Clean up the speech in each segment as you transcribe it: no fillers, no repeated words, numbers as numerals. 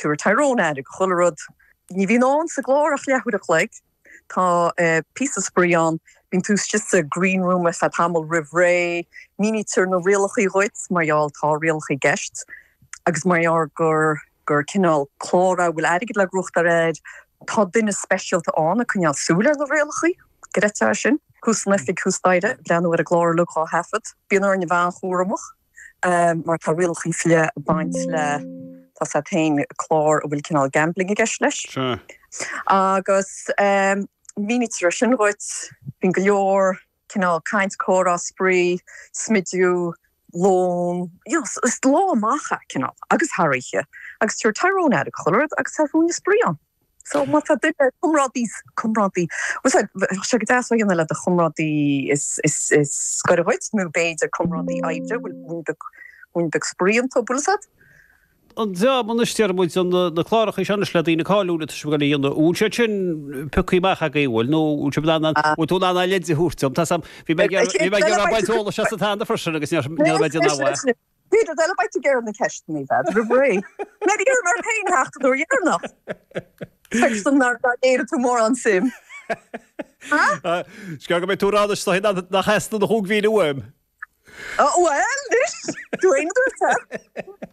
túr Tyrone ag cholerod ní bhí ná sa glórach lehuiach le tá písa spríán bín tús just a green room a tamil rivré mini tur na rialchaí roit marall tá rialchaí gest agus mar gur cinál chlóra bhfuil aige le grucht a réid tá duine special an a cynneal súler le rialchaí greta sin cúsna fi cústaide leanú a glór luá hefad bíon ar na bhain chóramach mar tá rialchaí fle baint le tá sa tain chlór a bhfuil cinál gambling a gist leis agus miniature sin roit bín go leor cinál kaint córa sprí smidú lón is lá macha cinál agus Harryche agus túr Tyrone ag cholerad agus harúna spríán. So mat duine cumrádí was se go deas le a chumrádí is go roit mú béidir cumrádí aimre bhfuil be spríon tó bulasad. An man stear muid an na chlárach is anna le ína cáúla se go íonna úse sin pucaíach a gaúil nó úse blána tú anna ledí húrtum Tá bhí baidóla se a tána frisina agus ná. Peter dela bait ge an na kechtní ré. Medi mar pein hachtú nach. Festum nar éidir tú mór an sim. Ska go mé túráda nach heasta na húghí uim. Well, tú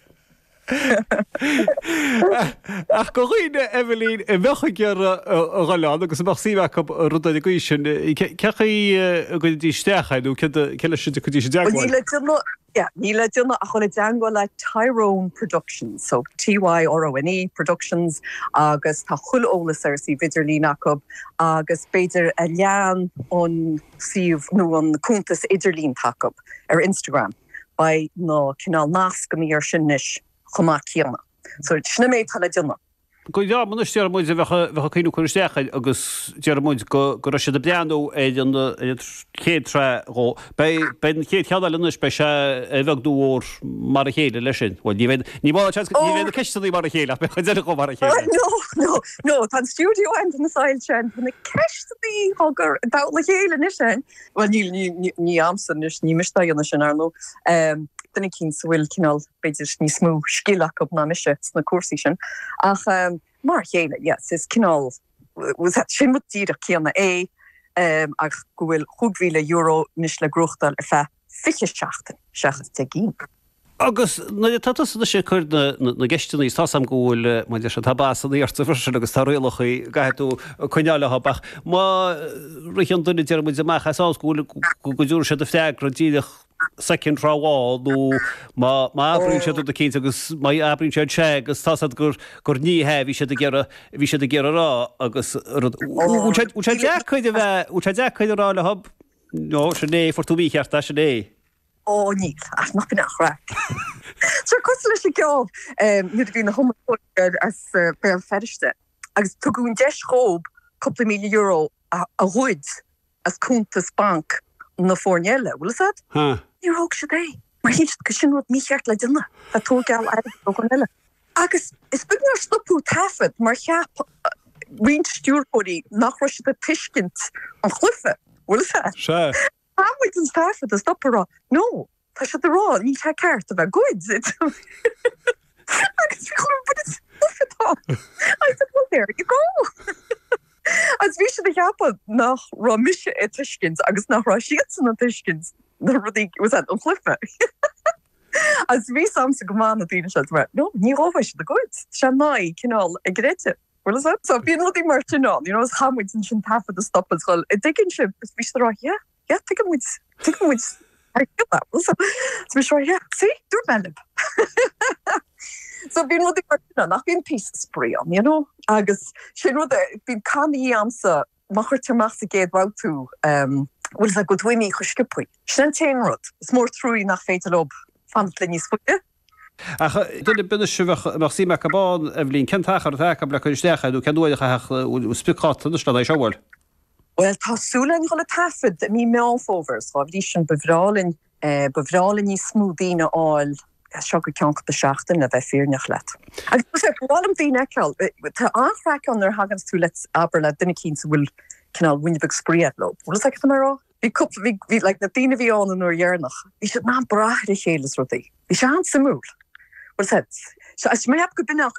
Ach go riine Evelyn e bhecha gur a gáán agus mar síheh ruda go sin cechaí go dtí stechaidú ceile si go dtí de. Níle duna a chola deanghil le Tyrone Productions, so TYRONE Productions agus tá chul ólas ar sí viidir línacob agus beidir a lean ón siomh nó an cúntas idirlín tacob ar Instagram by nó cinál nás go mí ar sinnis chumá cíanna. So sinna méid tal duna. Go man stear muid a bhecha cíú chuistecha agus dear muid go se de breanú é chéadre go ben chéad cheadalnas be se bheith dúór mar a chéile lei sin. Ní bh ceistí mar a chéile be chu go mar a chéile. No, tá stúdio an na sáil sin na ceistí thugur da le chéile is sin. Well ní amsan is ní misteanna sin arno. Duna cín sa bhfuil cinál beidir ní smú scílach op na mise na cuasaí sin. Ach mar chéile, yes, is cinál sin mudíad cíanna ach go bhfuil €100,000 níos le gruchtal ar fe fiche seachas te gín. Agus tá sé chuir na geisteí tá sam ggóil mu se tabás an íartta fri agus tá réalachaí gaiú chuineáile habach. Má rian duine dear muid amach aásúla go dúr se a feag rodíideach second ráháú má abrin se a cé agus mai abrin se se agus tá gur ní he hí sé a ggéar rá agus dechuid rá le hab nó se né fortúí cheartta se né. Níl, nach bin nachra. So cos leis le geáb nu bhí na homogur as be ferrichte. Agus tu gún €10 couple million a ruid as cúntas bank na fórneile, bhfuil sad? Níor hoog se dé. Mar hí go sin rud mícheart le duna a tó geall aile. Agus is bu nar stopú tafad mar cheap riint stúrpóí nach ro se a tiiscint an chlufe, bhfuil sad? Hamid an tafad a stopperrá. No, tá se rá ní te ceart a bheith goid it. Agus but it's fluffetá. I said, well, there you go. As bhí se a cheappa nach rá mise é tiiscint agus nach rá siad an tiiscint. Was an chlufe. As bhí sam sa gomána dtíine se no, ní ráha se a goid. Se ná cinál ag gréite. Well is that? So bhí nodí mar ná, is hamid sin tafad a stoppa gáil. I dtí se is bhí rá, yeah, take him with I get that. So we sure, yeah, see, do melib. So been looking for nach been piece spray on, agus she know that been canny amsa machar termasa gate wow to was a good winnie chuskipui. Shentain rot. It's more through nach fatal ob family spute. Ach dunne binne nach si cabán Evelyn kentachar a ble chuistecha dú ceúide spiát sta é seáil. Well, tásúlan gola tafid mí meáfóvers, fá bhí sin bevrálin ní smúdína áil seo go ceanca de seachtain a bheith fíorneach leat. Agus bhám dí neceáil, tá anhraán ar hagans tú let aber le duine cín sa bhfuil cinál winnebeg spriad lo. Bhfuil ag marrá? Bhí le na daine bhí an an dhearnach. Bhí sé ná brathir chélas rudaí. Bhí sé an sa múl. Bhfuil sé, as mé heb go binach